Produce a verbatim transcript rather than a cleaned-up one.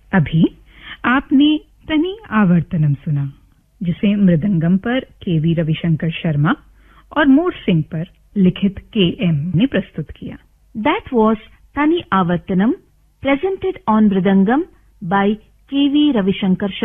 अभी आपने तनी आवर्तनम सुना, जिसे मृदंगम पर केवी रविशंकर शर्मा और मोर सिंह पर लिखित के एम ने प्रस्तुत किया। That was Tani Avartanam, presented on Mridangam by K V Ravishankar Sharma.